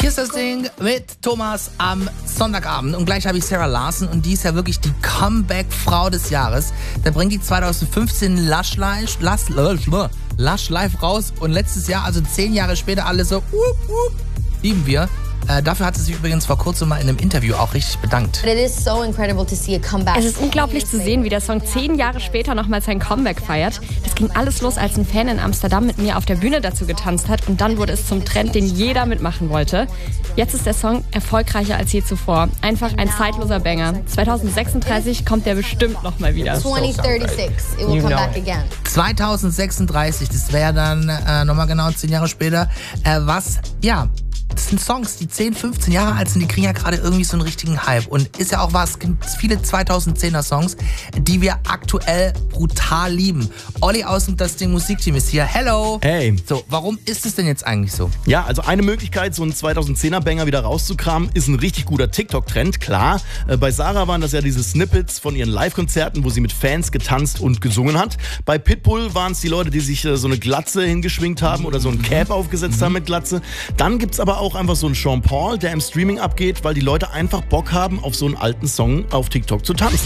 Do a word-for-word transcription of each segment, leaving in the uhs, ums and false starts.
Hier ist das Ding mit Thomas am Sonntagabend. Und gleich habe ich Sarah Larson und die ist ja wirklich die Comeback-Frau des Jahres. Da bringt die zwanzig fünfzehn Lush Life, Lush, Lush, Lush Life raus und letztes Jahr, also zehn Jahre später, alle so, wup, wup, lieben wir. Äh, dafür hat sie sich übrigens vor kurzem mal in einem Interview auch richtig bedankt. Es ist unglaublich zu sehen, wie der Song zehn Jahre später nochmal sein Comeback feiert. Das ging alles los, als ein Fan in Amsterdam mit mir auf der Bühne dazu getanzt hat und dann wurde es zum Trend, den jeder mitmachen wollte. Jetzt ist der Song erfolgreicher als je zuvor. Einfach ein zeitloser Banger. zwanzig sechsunddreißig kommt der bestimmt nochmal wieder. zwanzig sechsunddreißig, it will come back again. zwanzig sechsunddreißig, das wäre dann äh, nochmal genau zehn Jahre später. Äh, was, ja... Das sind Songs, die zehn, fünfzehn Jahre alt sind, die kriegen ja gerade irgendwie so einen richtigen Hype. Und ist ja auch was, es gibt viele zweitausendzehner Songs, die wir aktuell brutal lieben. Olli aus und das Ding Musikteam ist hier. Hello! Hey! So, warum ist es denn jetzt eigentlich so? Ja, also eine Möglichkeit, so einen zweitausendzehner-Banger wieder rauszukramen, ist ein richtig guter TikTok-Trend, klar. Äh, bei Sarah waren das ja diese Snippets von ihren Live-Konzerten, wo sie mit Fans getanzt und gesungen hat. Bei Pitbull waren es die Leute, die sich äh, so eine Glatze hingeschwingt haben oder so ein Cap aufgesetzt haben mit Glatze. Dann gibt's aber auch auch einfach so ein Sean Paul, der im Streaming abgeht, weil die Leute einfach Bock haben, auf so einen alten Song auf TikTok zu tanzen.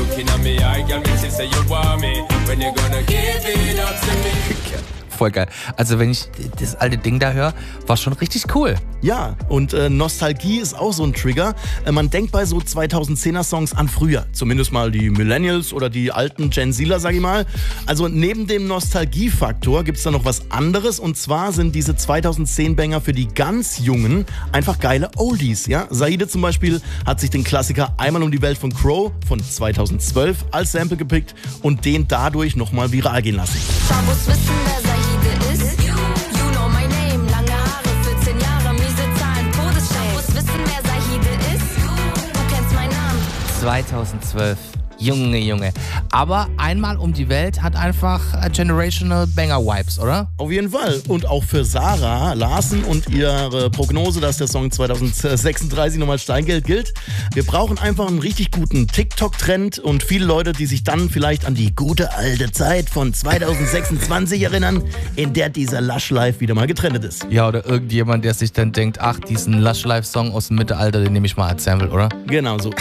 Voll geil. Also wenn ich das alte Ding da höre, war schon richtig cool. Ja, und äh, Nostalgie ist auch so ein Trigger. Äh, man denkt bei so zweitausendzehner-Songs an früher. Zumindest mal die Millennials oder die alten Gen Zler, sag ich mal. Also neben dem Nostalgiefaktor gibt's da noch was anderes. Und zwar sind diese zweitausendzehn-Banger für die ganz Jungen einfach geile Oldies. Ja? Saide zum Beispiel hat sich den Klassiker Einmal um die Welt von Crow von zweitausendzwölf als Sample gepickt und den dadurch nochmal viral gehen lassen. zweitausendzwölf. Junge, Junge. Aber Einmal um die Welt hat einfach Generational Banger Vibes, oder? Auf jeden Fall. Und auch für Sarah Larson und ihre Prognose, dass der Song zwanzig sechsunddreißig nochmal Steingeld gilt. Wir brauchen einfach einen richtig guten TikTok-Trend und viele Leute, die sich dann vielleicht an die gute alte Zeit von zwanzig sechsundzwanzig erinnern, in der dieser Lush Life wieder mal getrennt ist. Ja, oder irgendjemand, der sich dann denkt, ach, diesen Lush Life Song aus dem Mittelalter, den nehme ich mal als Sample, oder? Genau so.